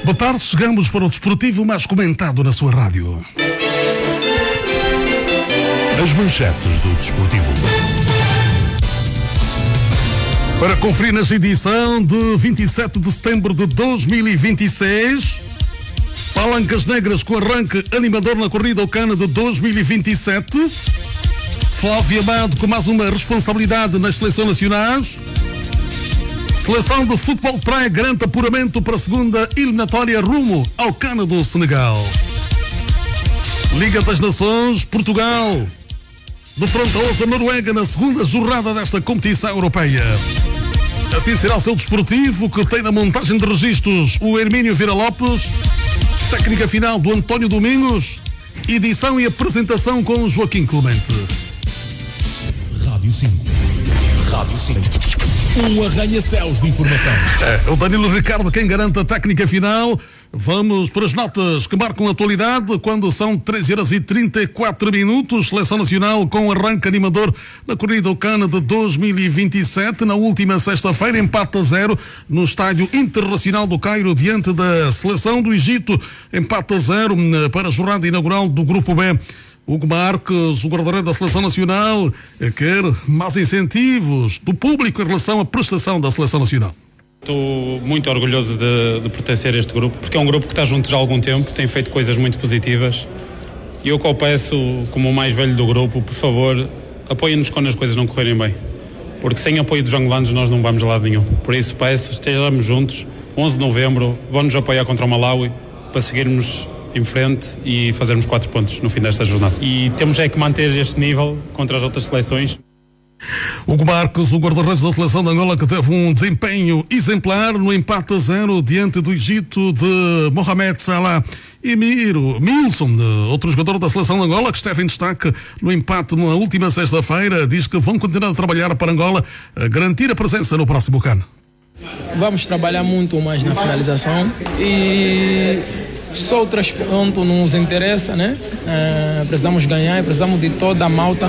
Boa tarde, chegamos para o desportivo mais comentado na sua rádio. As manchetes do desportivo. Para conferir nesta edição de 27 de setembro de 2026, Palancas Negras com arranque animador na corrida ao Cana de 2027, Flávio Amado com mais uma responsabilidade nas seleções nacionais, Seleção de Futebol de Praia garante apuramento para a segunda eliminatória rumo ao Cana do Senegal. Liga das Nações, Portugal defronta-os a Noruega na segunda jornada desta competição europeia. Assim será o seu desportivo, que tem na montagem de registros o Hermínio Vieira Lopes, técnica final do António Domingos, edição e apresentação com Joaquim Clemente. Rádio 5. Rádio 5. Um arranha-céus de informação. É o Danilo Ricardo quem garante a técnica final. Vamos para as notas que marcam a atualidade, quando são 13h34. Seleção Nacional com arranque animador na corrida ao Cana de 2027. Na última sexta-feira, empate a 0 no Estádio Internacional do Cairo, diante da Seleção do Egito. Empate a 0 para a jornada inaugural do Grupo B. Hugo Marques, o guarda-redes da Seleção Nacional, quer mais incentivos do público em relação à prestação da Seleção Nacional. Estou muito orgulhoso de pertencer a este grupo, porque é um grupo que está junto já há algum tempo, tem feito coisas muito positivas. E eu que peço, como o mais velho do grupo, por favor, apoiem-nos quando as coisas não correrem bem. Porque sem apoio dos angolanos nós não vamos a lado nenhum. Por isso peço, estejamos juntos, 11 de novembro, vão-nos apoiar contra o Malawi, para seguirmos em frente e fazermos 4 pontos no fim desta jornada. E temos é que manter este nível contra as outras seleções. Hugo Marques, o guarda-redes da Seleção de Angola, que teve um desempenho exemplar no empate a 0 diante do Egito de Mohamed Salah e Milson, outro jogador da Seleção de Angola, que esteve em destaque no empate na última sexta-feira, diz que vão continuar a trabalhar para Angola a garantir a presença no próximo CAN. Vamos trabalhar muito mais na finalização e só o 3 pontos não nos interessa, né? Precisamos ganhar, precisamos de toda a malta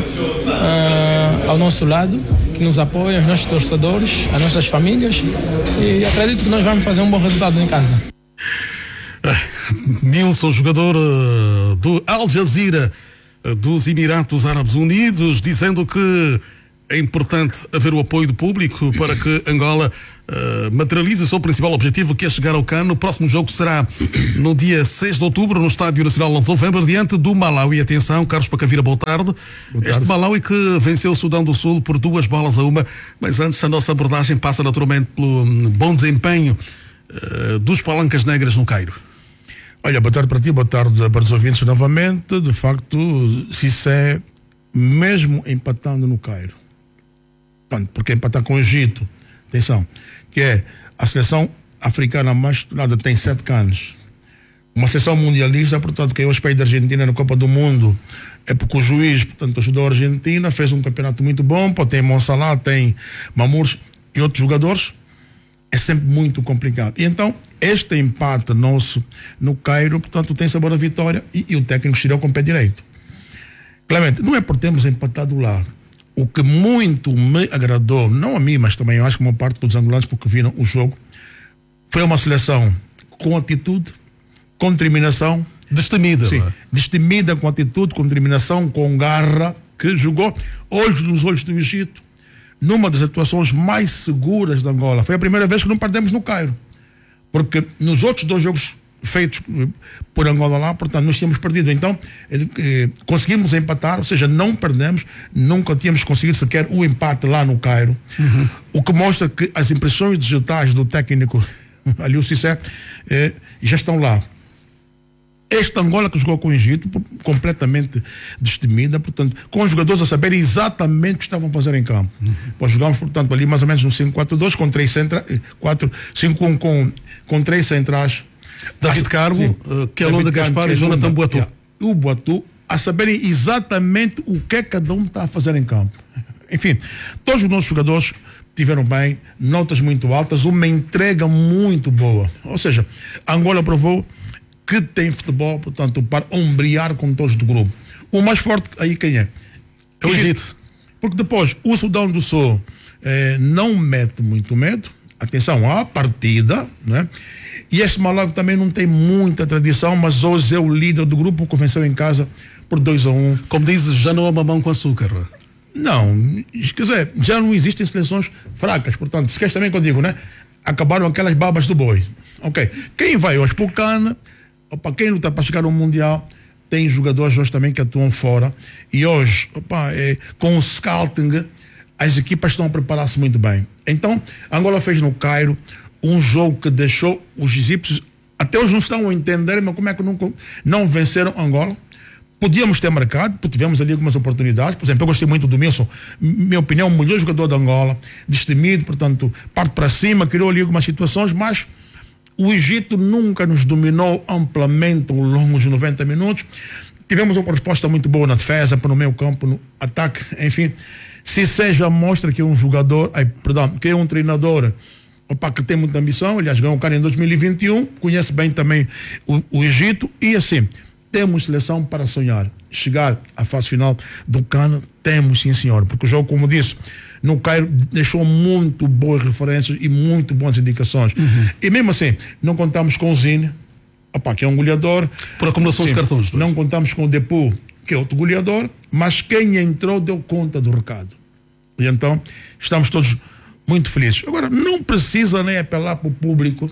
ao nosso lado, que nos apoia, os nossos torcedores, as nossas famílias, e acredito que nós vamos fazer um bom resultado em casa. Milson, jogador do Al Jazeera dos Emirados Árabes Unidos, dizendo que é importante haver o apoio do público para que Angola materialize o seu principal objetivo, que é chegar ao CAN. O próximo jogo será no dia 6 de outubro, no Estádio Nacional Lanzo Weber, diante do Malawi. Atenção, Carlos Pacavira, boa tarde. Este Malawi que venceu o Sudão do Sul por 2-1, mas antes a nossa abordagem passa naturalmente pelo bom desempenho dos Palancas Negras no Cairo. Olha, boa tarde para ti, boa tarde para os ouvintes novamente. De facto, Cissé, mesmo empatando no Cairo, porque empatar com o Egito, atenção, que é a seleção africana mais estudada, tem 7 canos. Uma seleção mundialista, portanto, que é o país da Argentina na Copa do Mundo, é porque o juiz, portanto, ajudou a Argentina, fez um campeonato muito bom, tem Monsalá, tem Mamouche e outros jogadores, é sempre muito complicado. E então, este empate nosso no Cairo, portanto, tem sabor a vitória e o técnico estirou com o pé direito. Clemente, não é por termos empatado lá. O que muito me agradou, não a mim, mas também eu acho que uma parte dos angolanos, porque viram o jogo, foi uma seleção com atitude, com determinação. Destemida. Sim, destemida, com atitude, com determinação, com garra, que jogou olhos nos olhos do Egito, numa das atuações mais seguras da Angola. Foi a primeira vez que não perdemos no Cairo. Porque nos outros 2 jogos feitos por Angola lá, portanto, nós tínhamos perdido. Então, conseguimos empatar, ou seja, não perdemos, nunca tínhamos conseguido sequer o empate lá no Cairo. O que mostra que as impressões digitais do técnico ali, o Cissé, já estão lá. Esta Angola que jogou com o Egito, completamente destemida, portanto, com os jogadores a saberem exatamente o que estavam a fazer em campo. Nós jogamos, portanto, ali mais ou menos no 5-4-2, com 3 centrais, 5-1 com 3 centrais. David Carmo, Kelonda Gaspar e Jonathan Boatu. O Boatu, a saberem exatamente o que cada um está a fazer em campo. Enfim, todos os nossos jogadores tiveram bem, notas muito altas, uma entrega muito boa. Ou seja, a Angola provou que tem futebol, portanto, para ombrear com todos do grupo. O mais forte aí quem é? É o Egito. Porque depois o Sudão do Sul não mete muito medo. Atenção, à partida, né? E este Malawi também não tem muita tradição, mas hoje é o líder do grupo que venceu em casa por 2-1. Como dizes, já não há mamão com açúcar. Não, quer dizer, já não existem seleções fracas, portanto, se queres também que eu digo, né? Acabaram aquelas babas do boi. Ok. Quem vai hoje para o CAN, quem luta para chegar ao Mundial, tem jogadores hoje também que atuam fora. E hoje, com o scouting, as equipas estão a preparar-se muito bem. Então, Angola fez no Cairo um jogo que deixou os egípcios, até hoje não estão a entender, mas como é que não venceram Angola? Podíamos ter marcado, porque tivemos ali algumas oportunidades. Por exemplo, eu gostei muito do Milson, minha opinião, o melhor jogador de Angola, destemido, portanto, parte para cima, criou ali algumas situações, mas o Egito nunca nos dominou amplamente ao longo dos 90 minutos. Tivemos uma resposta muito boa na defesa, no meio campo, no ataque, enfim. Cissé já mostra que é um jogador, que é um treinador que tem muita ambição. Aliás, ganhou o CAN em 2021, conhece bem também o Egito, e assim, temos seleção para sonhar. Chegar à fase final do CAN, temos sim, senhor, porque o jogo, como disse, no Cairo deixou muito boas referências e muito boas indicações. E mesmo assim, não contamos com o Zine, que é um goleador. Por acumulação de cartões. Não contamos com o Depu, que é outro goleador, mas quem entrou deu conta do recado. E então, estamos todos muito felizes. Agora, não precisa nem apelar para o público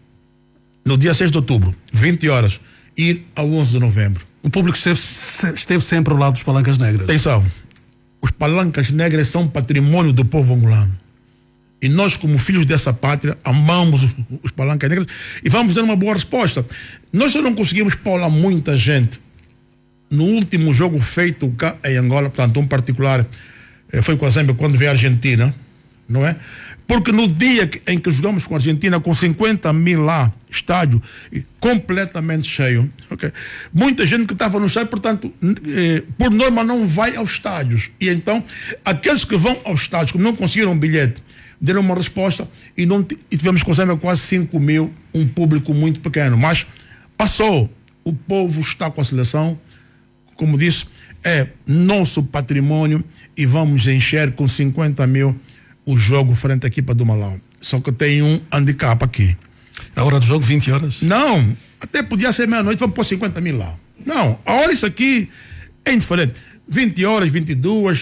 no dia 6 de outubro, 20 horas, ir ao 11 de novembro. O público esteve sempre ao lado dos Palancas Negras. Atenção, os Palancas Negras são patrimônio do povo angolano. E nós, como filhos dessa pátria, amamos os Palancas Negras e vamos dar uma boa resposta. Nós só não conseguimos pôr lá muita gente. No último jogo feito cá em Angola, portanto, um particular, foi com a Zâmbia quando veio a Argentina, não é? Porque no dia em que jogamos com a Argentina, com 50 mil lá, estádio completamente cheio, okay? Muita gente que estava no estádio, portanto, por norma não vai aos estádios. E então, aqueles que vão aos estádios, como não conseguiram um bilhete, deram uma resposta e tivemos com a Zâmbia quase 5 mil, um público muito pequeno. Mas passou, o povo está com a seleção, como disse, é nosso patrimônio e vamos encher com 50 mil o jogo frente à equipa do Malawi. Só que tem um handicap aqui. A hora do jogo, 20 horas? Não, até podia ser meia-noite, vamos pôr 50 mil lá. Não, a hora isso aqui é indiferente. 20 horas, 22,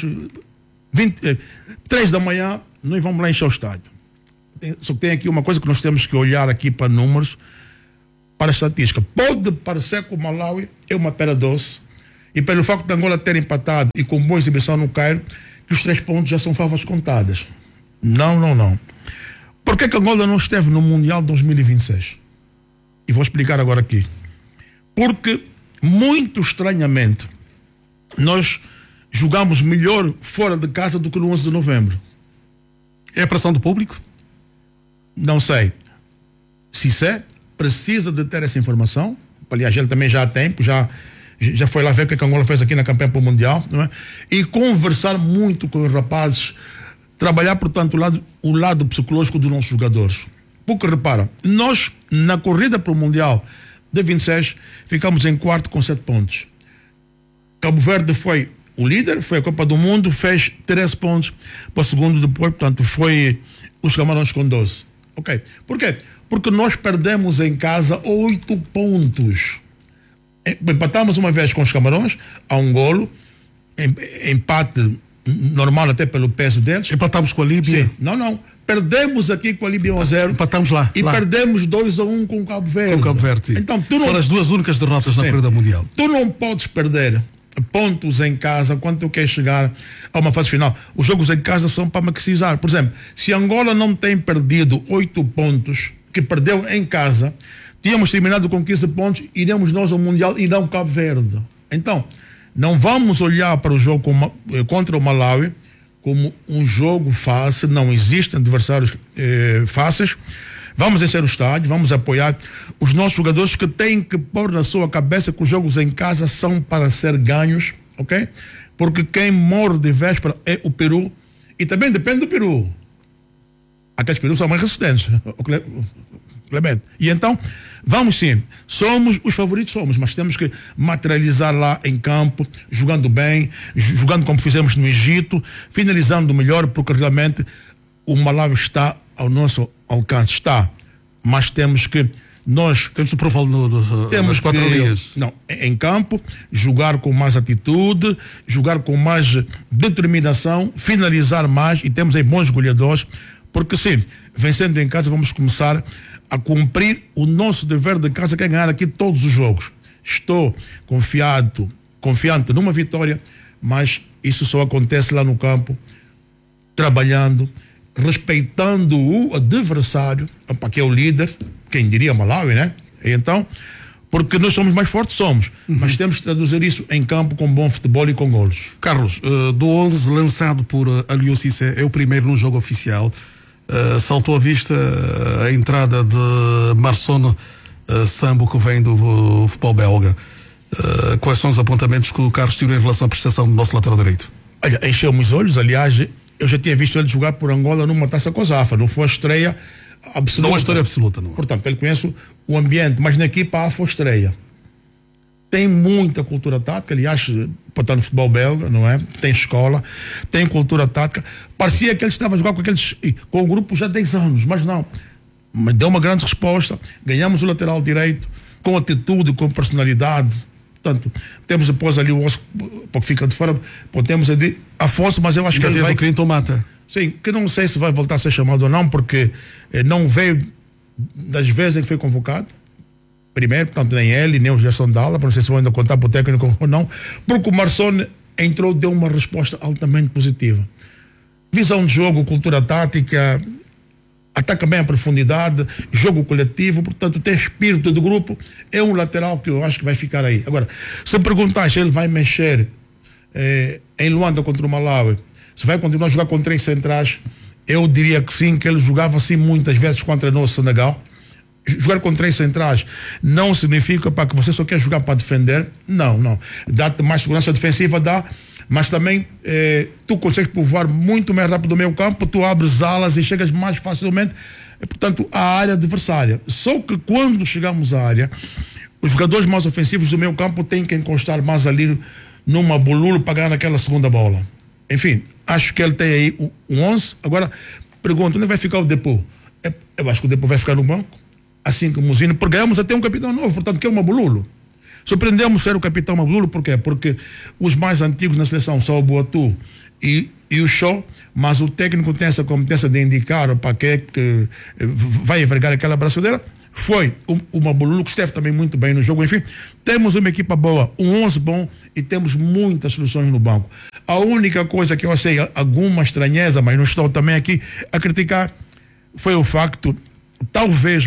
3 da manhã, nós vamos lá encher o estádio. Só que tem aqui uma coisa que nós temos que olhar aqui para números, para a estatística. Pode parecer que o Malawi é uma pera doce, e pelo facto de Angola ter empatado e com boa exibição no Cairo, que os 3 pontos já são favas contadas. Não. Por que Angola não esteve no Mundial 2026? E vou explicar agora aqui. Porque, muito estranhamente, nós jogamos melhor fora de casa do que no 11 de novembro. É a pressão do público? Não sei. Cissé precisa de ter essa informação. Aliás, ele também já há tempo, já foi lá ver o que a Angola fez aqui na campanha para o Mundial, não é? E conversar muito com os rapazes, trabalhar, portanto, o lado psicológico dos nossos jogadores. Porque, repara, nós, na corrida para o Mundial de 26, ficamos em quarto com 7 pontos. Cabo Verde foi o líder, foi a Copa do Mundo, fez 13 pontos para o segundo depois, portanto, foi os Camarões com 12. Ok. Por quê? Porque nós perdemos em casa 8 pontos. Empatamos uma vez com os Camarões, a um golo, empate normal até pelo peso deles. Empatamos com a Líbia? Sim. Não. Perdemos aqui com a Líbia 1-0. Empatamos lá. E perdemos 2-1 com o Cabo Verde. Com o Cabo Verde, sim. Então, foram as 2 únicas derrotas na corrida mundial. Tu não podes perder pontos em casa quando tu queres chegar a uma fase final. Os jogos em casa são para maximizar. Por exemplo, se Angola não tem perdido 8 pontos, que perdeu em casa, tínhamos terminado com 15 pontos, iremos nós ao Mundial e não Cabo Verde. Então, não vamos olhar para o jogo contra o Malawi como um jogo fácil, não existem adversários fáceis. Vamos encher o estádio, vamos apoiar os nossos jogadores que têm que pôr na sua cabeça que os jogos em casa são para ser ganhos, ok? Porque quem morre de véspera é o Peru e também depende do Peru. Aqueles Perus são mais resistentes, Clemente. E então, vamos sim, somos os favoritos, mas temos que materializar lá em campo, jogando bem, jogando como fizemos no Egito, finalizando melhor, porque realmente o Malawi está ao nosso alcance, mas temos que Nós temos de provar nas 4 linhas. Não, em campo, jogar com mais atitude, jogar com mais determinação, finalizar mais, e temos aí bons goleadores, porque sim, vencendo em casa vamos começar a cumprir o nosso dever de casa, que é ganhar aqui todos os jogos. Estou confiante numa vitória, mas isso só acontece lá no campo, trabalhando, respeitando o adversário, que é o líder, quem diria Malawi, né? Então, porque nós somos mais fortes, mas temos de traduzir isso em campo com bom futebol e com golos. Carlos, do 11 lançado por Aliou Cissé, é o primeiro no jogo oficial. Saltou à vista a entrada de Marson Sambo, que vem do futebol belga. Quais são os apontamentos que o Carlos tirou em relação à prestação do nosso lateral direito? Olha, encheu-me os olhos. Aliás, eu já tinha visto ele jogar por Angola numa Taça COSAFA, não foi a estreia absoluta. Não é a história absoluta, não. Portanto, ele conhece o ambiente, mas na equipa foi estreia. Tem muita cultura tática, aliás, para estar no futebol belga, não é? Tem escola, tem cultura tática. Parecia que ele estava a jogar com o grupo já há 10 anos, mas não. Mas deu uma grande resposta, ganhamos o lateral direito, com atitude, com personalidade. Portanto, temos depois ali o Oscar, porque fica de fora, temos ali Afonso, mas eu acho que ele vai... o Clinton Mata. Sim, que não sei se vai voltar a ser chamado ou não, porque não veio das vezes em que foi convocado. Primeiro, portanto, nem ele, nem o Gerson Dalla, não sei se vão ainda contar para o técnico ou não, porque o Marson entrou, deu uma resposta altamente positiva. Visão de jogo, cultura tática, ataca bem a profundidade, jogo coletivo, portanto, tem espírito do grupo, é um lateral que eu acho que vai ficar aí. Agora, se perguntar se ele vai mexer em Luanda contra o Malawi, se vai continuar a jogar com 3 centrais, eu diria que sim, que ele jogava assim muitas vezes contra o Senegal. Jogar com 3 centrais não significa que você só quer jogar para defender, não. Dá-te mais segurança defensiva, mas também tu consegues povoar muito mais rápido o meio campo, tu abres alas e chegas mais facilmente, portanto, à área adversária. Só que quando chegamos à área, os jogadores mais ofensivos do meio campo têm que encostar mais ali numa bolulo para ganhar naquela segunda bola. Enfim, acho que ele tem aí o 11. Agora, pergunto, onde vai ficar o Depô? Eu acho que o Depô vai ficar no banco, assim como o Zino, porque ganhamos até um capitão novo, portanto, que é o Mabululo. Surpreendemos ser o capitão Mabululo, por quê? Porque os mais antigos na seleção são o Boatu e o Show, mas o técnico tem essa competência de indicar para que vai envergar aquela braçadeira. Foi o Mabululo, que esteve também muito bem no jogo. Enfim, temos uma equipa boa, um 11 bom, e temos muitas soluções no banco. A única coisa que eu achei alguma estranheza, mas não estou também aqui a criticar, foi o facto, talvez,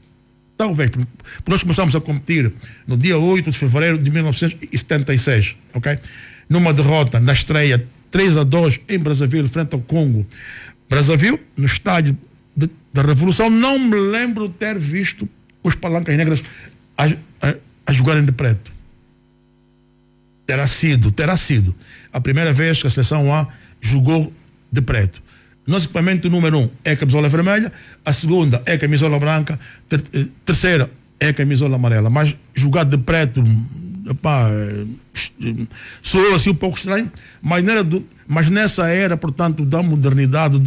porque nós começamos a competir no dia 8 de fevereiro de 1976, ok? Numa derrota na estreia 3-2 em Brazzaville, frente ao Congo. Brazzaville, no estádio da Revolução, não me lembro de ter visto os Palancas Negras a jogarem de preto. Terá sido a primeira vez que a seleção A jogou de preto. Nosso equipamento número 1 é a camisola vermelha, a segunda é a camisola branca, terceira é a camisola amarela. Mas jogar de preto, soou assim um pouco estranho, mas nessa era, portanto, da modernidade,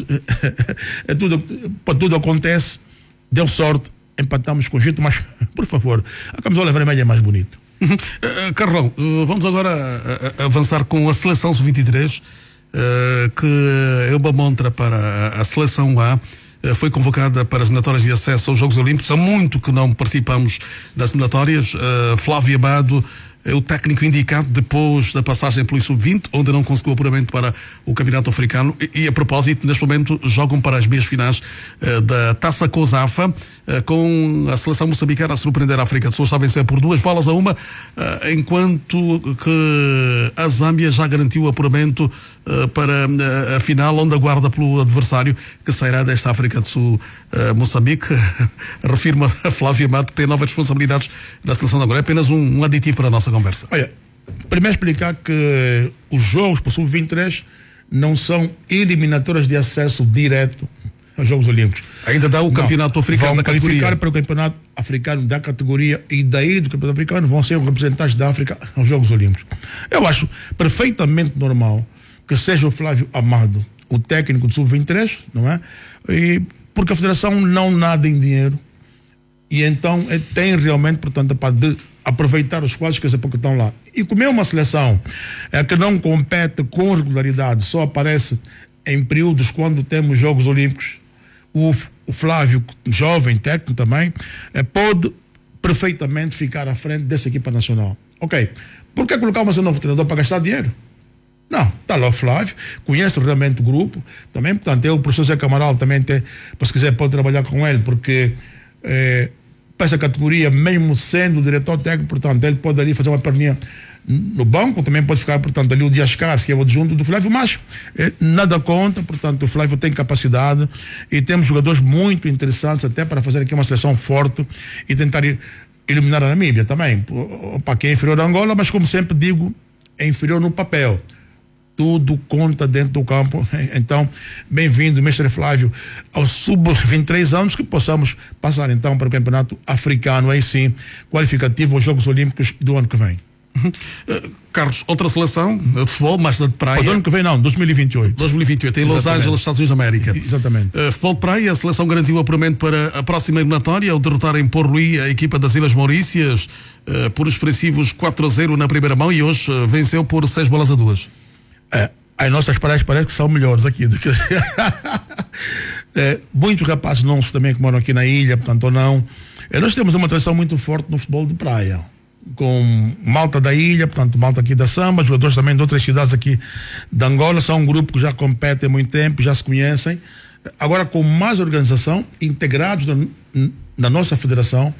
tudo acontece, deu sorte, empatamos com o Egito, mas, por favor, a camisola vermelha é mais bonita. Carlão, vamos agora avançar com a seleção sub-23, que é uma montra para a seleção A. Foi convocada para as eliminatórias de acesso aos Jogos Olímpicos. Há muito que não participamos nas eliminatórias. Flávio Amado é o técnico indicado depois da passagem pelo Sub-20, onde não conseguiu apuramento para o Campeonato Africano. E a propósito, neste momento jogam para as meias finais da Taça COSAFA, com a seleção moçambicana a surpreender a África do Sul. Está a vencer por 2-1, enquanto que a Zâmbia já garantiu o apuramento para a final, onde aguarda pelo adversário que sairá desta África do Sul. Moçambique refirma a Flávio Amado que tem novas responsabilidades na seleção de agora. É apenas um aditivo para a nossa conversa. Olha, primeiro explicar que os jogos para o Sub-23 não são eliminatórias de acesso direto aos Jogos Olímpicos. Ainda dá o Campeonato Africano da categoria. Vão qualificar para o Campeonato Africano da categoria, e daí do Campeonato Africano vão ser os representantes da África aos Jogos Olímpicos. Eu acho perfeitamente normal que seja o Flávio Amado o técnico do Sub-23, não é? E porque a Federação não nada em dinheiro e então tem realmente, portanto, de aproveitar os quadros que daqui a pouco estão lá. E como é uma seleção que não compete com regularidade, só aparece em períodos quando temos Jogos Olímpicos, o Flávio, jovem técnico também, pode perfeitamente ficar à frente dessa equipa nacional. Ok, por que colocamos um novo treinador para gastar dinheiro? Não, está lá o Flávio, conhece realmente o grupo, também, portanto, o professor Zé Camaral também tem, se quiser pode trabalhar com ele, porque para essa categoria, mesmo sendo o diretor técnico, portanto, ele pode ali fazer uma perninha no banco, também pode ficar, portanto, ali o Dias Carlos, que é o adjunto do Flávio, mas nada conta, portanto, o Flávio tem capacidade e temos jogadores muito interessantes até para fazer aqui uma seleção forte e tentar eliminar a Namíbia também, para quem é inferior a Angola, mas como sempre digo, é inferior no papel. Tudo conta dentro do campo. Então, bem-vindo, mestre Flávio, aos sub-23 anos, que possamos passar então para o campeonato africano, aí sim, qualificativo aos Jogos Olímpicos do ano que vem. Carlos, outra seleção de futebol, mas de praia. Do ano que vem não, 2028. 2028, em Los Angeles, Estados Unidos da América. Exatamente. Futebol de praia, a seleção garantiu o apuramento para a próxima eliminatória ao derrotar em Port-Louis a equipa das Ilhas Maurícias por expressivos 4-0 na primeira mão e hoje venceu por 6-2. As nossas praias parece que são melhores aqui do que muitos rapazes nossos também que moram aqui na ilha, portanto, ou não. Nós temos uma tradição muito forte no futebol de praia, com malta da ilha, portanto, malta aqui da Samba, jogadores também de outras cidades aqui de Angola, são um grupo que já compete há muito tempo, já se conhecem. Agora, com mais organização, integrados na nossa federação,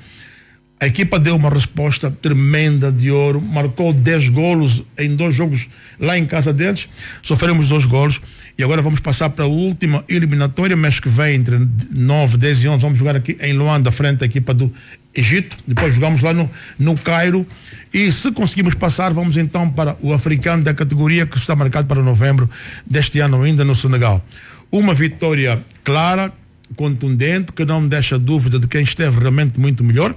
a equipa deu uma resposta tremenda de ouro, marcou 10 golos em 2 jogos lá em casa deles, sofremos 2 golos e agora vamos passar para a última eliminatória, mês que vem, entre 9, 10 e 11, vamos jogar aqui em Luanda, frente à equipa do Egito, depois jogamos lá no Cairo e se conseguirmos passar, vamos então para o africano da categoria que está marcado para novembro deste ano ainda no Senegal. Uma vitória clara, contundente, que não me deixa dúvida de quem esteve realmente muito melhor.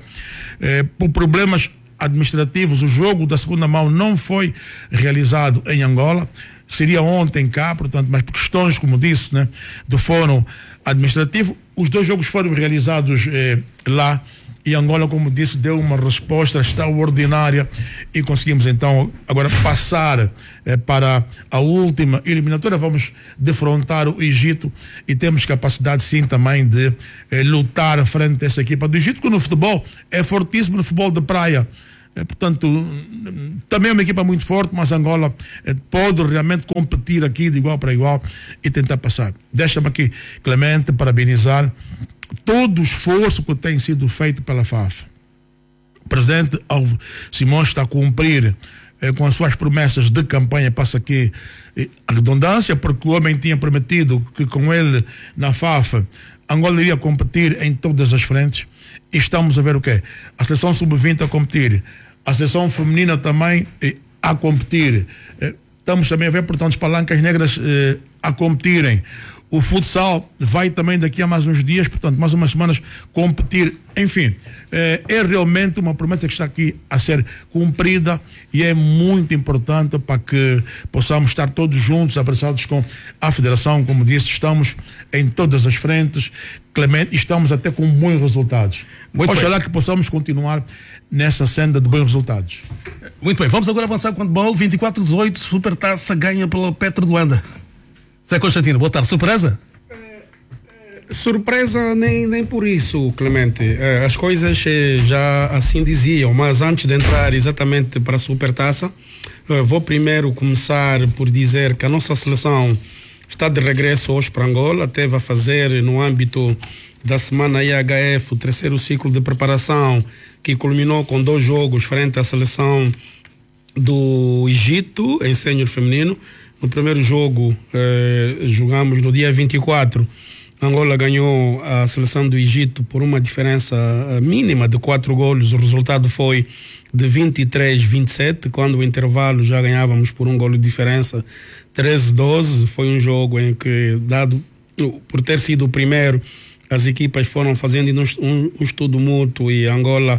Por problemas administrativos, o jogo da segunda mão não foi realizado em Angola, seria ontem cá, portanto, mas por questões, como disse, né, do fórum administrativo, os 2 jogos foram realizados lá e Angola, como disse, deu uma resposta extraordinária e conseguimos então agora passar para a última eliminatória. Vamos defrontar o Egito e temos capacidade sim também de lutar frente a essa equipa do Egito, que no futebol é fortíssimo, no futebol de praia. Portanto, também é uma equipa muito forte, mas Angola pode realmente competir aqui de igual para igual e tentar passar. Deixa-me aqui, Clemente, parabenizar todo o esforço que tem sido feito pela FAF. O presidente Alvo Simões está a cumprir com as suas promessas de campanha, passa aqui a redundância, porque o homem tinha prometido que com ele na FAF Angola iria competir em todas as frentes e estamos a ver o quê? A seleção sub-20 a competir, a seleção feminina também a competir, estamos também a ver, portanto, as palancas negras a competirem. O futsal vai também daqui a mais uns dias, portanto, mais umas semanas, competir. Enfim, é realmente uma promessa que está aqui a ser cumprida e é muito importante para que possamos estar todos juntos, abraçados com a Federação. Como disse, estamos em todas as frentes, Clemente, e estamos até com bons resultados. Oxalá que possamos continuar nessa senda de bons resultados. Muito bem, vamos agora avançar com o handball. 24-18, Supertaça ganha pela Petro de Luanda. Zé Constantino, boa tarde. Surpresa? Surpresa nem por isso, Clemente. As coisas já assim diziam, mas antes de entrar exatamente para a Supertaça, vou primeiro começar por dizer que a nossa seleção está de regresso hoje para Angola, teve a fazer no âmbito da semana IHF o 3º ciclo de preparação, que culminou com 2 jogos frente à seleção do Egito em sênior feminino. No primeiro jogo, jogamos no dia 24, Angola ganhou a seleção do Egito por uma diferença mínima de 4 golos. O resultado foi de 23-27, quando o intervalo já ganhávamos por 1 golo de diferença, 13-12. Foi um jogo em que, dado por ter sido o primeiro, as equipas foram fazendo um estudo mútuo e Angola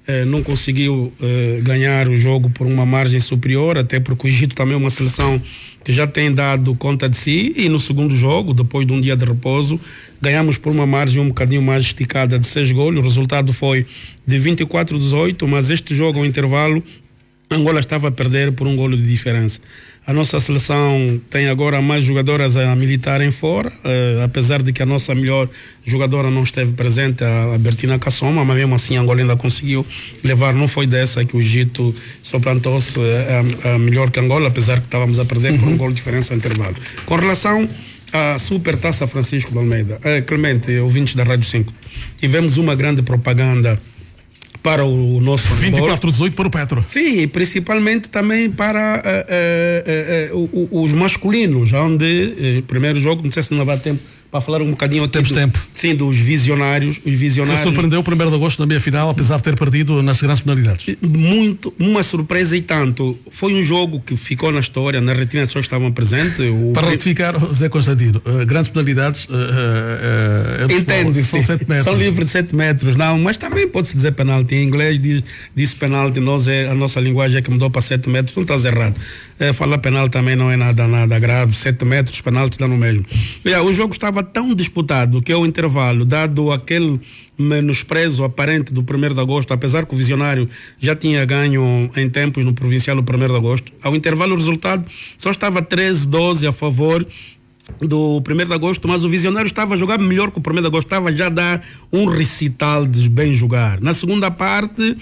não conseguiu ganhar o jogo por uma margem superior, até porque o Egito também é uma seleção que já tem dado conta de si, e no segundo jogo, depois de um dia de repouso, ganhamos por uma margem um bocadinho mais esticada de 6 golos. O resultado foi de 24-18, mas este jogo ao intervalo Angola estava a perder por um golo de diferença. A nossa seleção tem agora mais jogadoras a militarem fora, apesar de que a nossa melhor jogadora não esteve presente, a Bertina Kassoma, mas mesmo assim a Angola ainda conseguiu levar. Não foi dessa que o Egito suplantou-se a melhor que a Angola, apesar que estávamos a perder por um golo de diferença ao intervalo. Com relação à Super Taça Francisco de Almeida, Clemente, ouvintes da Rádio 5, tivemos uma grande propaganda para o nosso 24-18 para o Petro. Sim, e principalmente também para os masculinos, onde primeiro jogo, não sei se não vai tempo para falar um bocadinho aqui. Temos tempo. Sim, dos visionários. Os visionários. Que surpreendeu o 1º de agosto na meia-final, apesar de ter perdido nas grandes penalidades. Muito, uma surpresa e tanto. Foi um jogo que ficou na história, nas retinas pessoas estavam presentes. Para ratificar, Zé Constantino, grandes penalidades entende, são 7 metros. São livres de 7 metros, não, mas também pode-se dizer penalti. Em inglês diz penalti, a nossa linguagem é que mudou para 7 metros, não estás errado. Falar penal também não é nada grave, 7 metros, penalti dá no mesmo. O jogo estava tão disputado que ao intervalo, dado aquele menosprezo aparente do 1º de agosto, apesar que o Visionário já tinha ganho em tempos no provincial o 1º de agosto, ao intervalo o resultado só estava 13-12 a favor do 1º de agosto, mas o Visionário estava a jogar melhor que o 1º de agosto, estava já a dar um recital de bem jogar. Na segunda parte,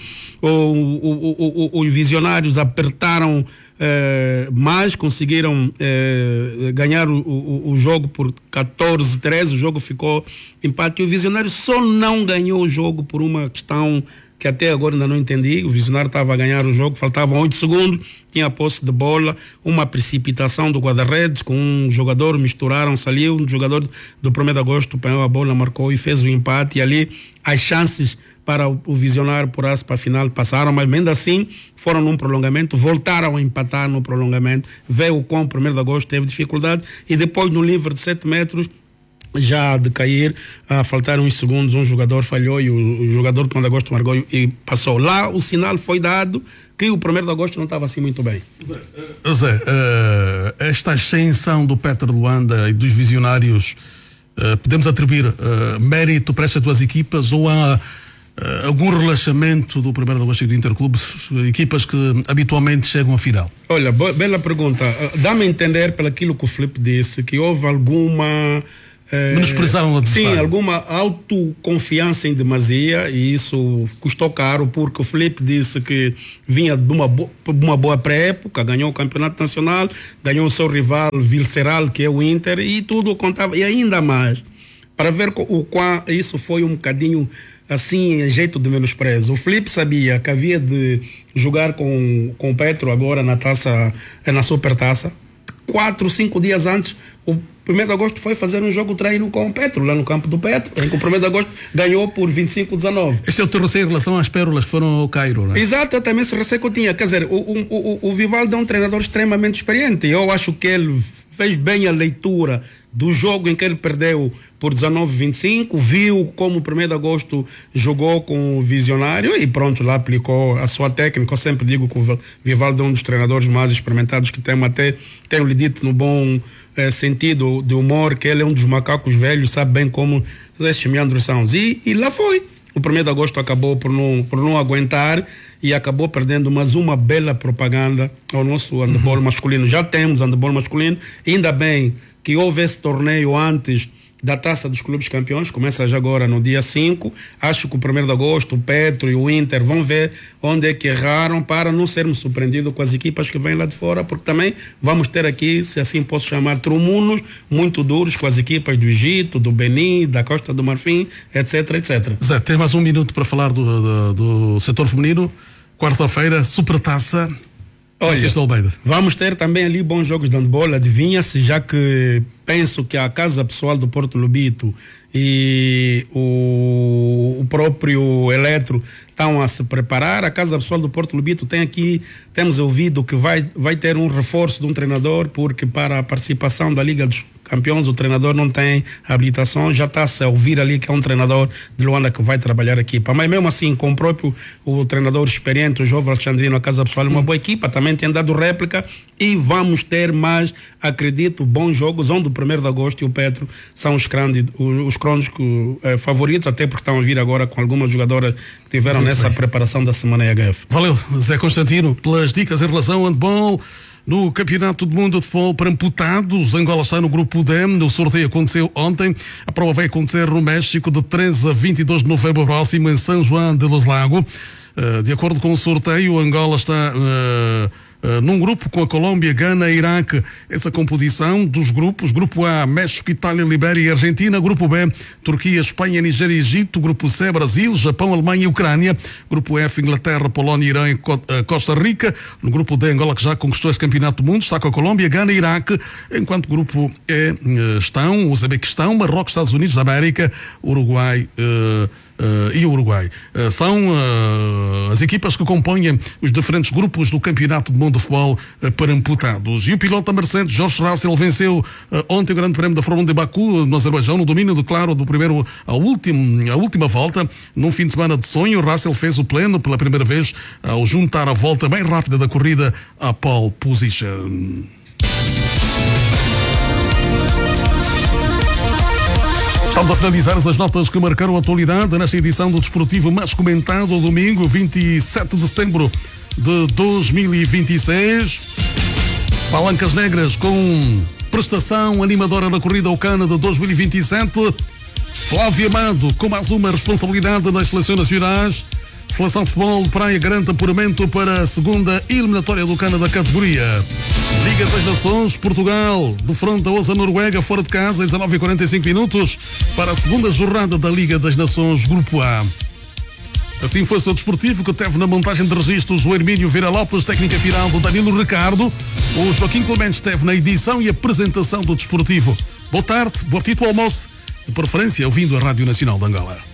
os Visionários apertaram mais, conseguiram ganhar o jogo por 14-13, o jogo ficou empate, e o Visionário só não ganhou o jogo por uma questão que até agora ainda não entendi. O Visionário estava a ganhar o jogo, faltavam 8 segundos, tinha a posse de bola, uma precipitação do guarda-redes com um jogador, misturaram-se ali, um jogador do 1º de agosto apanhou a bola, marcou e fez o empate, e ali as chances para o Visionário apurar-se para a final passaram, mas ainda assim foram num prolongamento, voltaram a empatar no prolongamento, veio com o 1º de agosto, teve dificuldade, e depois no livre de 7 metros, já de cair, a faltar uns segundos, um jogador falhou e o jogador do 1º de agosto marcou e passou. Lá o sinal foi dado que o 1º de agosto não estava assim muito bem. Zé, esta ascensão do Petro de Luanda e dos Visionários, podemos atribuir mérito para estas duas equipas, ou há algum relaxamento do 1º de agosto e do Interclube, equipas que habitualmente chegam à final? Olha, bela pergunta. Dá-me a entender, pelo aquilo que o Filipe disse, que houve alguma menosprezaram o adversário. Sim, alguma autoconfiança em demasia, e isso custou caro, porque o Filipe disse que vinha de uma boa pré-época, ganhou o campeonato nacional, ganhou o seu rival visceral, que é o Inter, e tudo contava, e ainda mais, para ver o quão isso foi um bocadinho assim, em jeito de menosprezo. O Filipe sabia que havia de jogar com o Petro agora na taça, na Supertaça. 4, 5 dias antes, o 1º de agosto foi fazer um jogo treino com o Petro, lá no campo do Petro, em que o 1º de agosto ganhou por 25-19. Este é o teu receio em relação às pérolas que foram ao Cairo, não é? Exato, eu também esse receio que eu tinha. Quer dizer, o Vivaldo é um treinador extremamente experiente. Eu acho que ele fez bem a leitura do jogo em que ele perdeu por 19-25, viu como o 1º de agosto jogou com o Visionário e pronto, lá aplicou a sua técnica. Eu sempre digo que o Vivaldo é um dos treinadores mais experimentados que temos, até tenho-lhe dito no bom sentido de humor, que ele é um dos macacos velhos, sabe bem como esses meandros são. E lá foi. O 1º de agosto acabou por não aguentar e acabou perdendo mais uma bela propaganda ao nosso handebol masculino. Já temos handebol masculino, ainda bem que houve esse torneio antes da Taça dos Clubes Campeões, começa já agora no dia 5. Acho que o 1º de agosto, o Petro e o Inter vão ver onde é que erraram para não sermos surpreendidos com as equipas que vêm lá de fora, porque também vamos ter aqui, se assim posso chamar, trumunos muito duros com as equipas do Egito, do Benin, da Costa do Marfim, etc, etc. Zé, tem mais um minuto para falar do setor feminino. Quarta-feira, Supertaça. Olha, vamos ter também ali bons jogos de handebol, adivinha-se, já que penso que a Casa Pessoal do Porto Lobito e o próprio Eletro estão a se preparar. A Casa Pessoal do Porto Lobito temos ouvido que vai ter um reforço de um treinador, porque para a participação da Liga dos Campeões, o treinador não tem habilitação, já está-se a ouvir ali que é um treinador de Luanda que vai trabalhar a equipa. Mas mesmo assim, com o treinador experiente, o jovem Alexandrino, a Casa Pessoal, uma boa equipa, também tem dado réplica e vamos ter mais, acredito, bons jogos, onde o 1º de agosto e o Petro são os crônicos favoritos, até porque estão a vir agora com algumas jogadoras que tiveram nessa preparação da semana EHF. Valeu, Zé Constantino, pelas dicas em relação ao handball. No Campeonato do Mundo de Futebol para Amputados, Angola está no grupo D. O sorteio aconteceu ontem. A prova vai acontecer no México de 13 a 22 de novembro próximo em São João de los Lagos. De acordo com o sorteio, Angola está num grupo com a Colômbia, Gana e Iraque. Essa composição dos grupos: Grupo A, México, Itália, Libéria e Argentina. Grupo B, Turquia, Espanha, Nigéria e Egito. Grupo C, Brasil, Japão, Alemanha e Ucrânia. Grupo F, Inglaterra, Polónia, Irã e Costa Rica. No grupo D, Angola, que já conquistou esse campeonato do mundo, está com a Colômbia, Gana e Iraque. Enquanto grupo E estão o Uzbequistão, Marrocos, Estados Unidos da América, Uruguai e o Uruguai. São as equipas que compõem os diferentes grupos do Campeonato do Mundo de Futebol para Amputados. E o piloto da Mercedes, George Russell, venceu ontem o Grande Prémio da Fórmula 1 de Baku, no Azerbaijão, no domínio do primeiro à última volta. Num fim de semana de sonho, Russell fez o pleno pela primeira vez ao juntar a volta bem rápida da corrida à pole position. Estamos a finalizar as notas que marcaram a atualidade nesta edição do Desportivo mais comentado, domingo 27 de setembro de 2026. Palancas Negras com prestação animadora da corrida ao Cana de 2027. Flávio Amado com mais uma responsabilidade nas seleções nacionais. Seleção de Futebol de Praia garante apuramento para a segunda eliminatória do Cana da categoria. Liga das Nações, Portugal defronta a Noruega fora de casa, 19h45 para a segunda jornada da Liga das Nações, Grupo A. Assim foi o seu desportivo, que teve na montagem de registros o Hermínio Vera Lopes, técnica final do Danilo Ricardo. O Joaquim Clemente esteve na edição e apresentação do desportivo. Boa tarde, bom apetite ao almoço, de preferência ouvindo a Rádio Nacional de Angola.